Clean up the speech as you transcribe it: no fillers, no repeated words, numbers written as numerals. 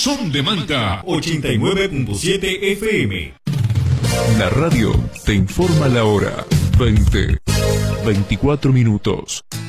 Son de Manta 89.7 FM. La radio te informa la hora. 24 minutos.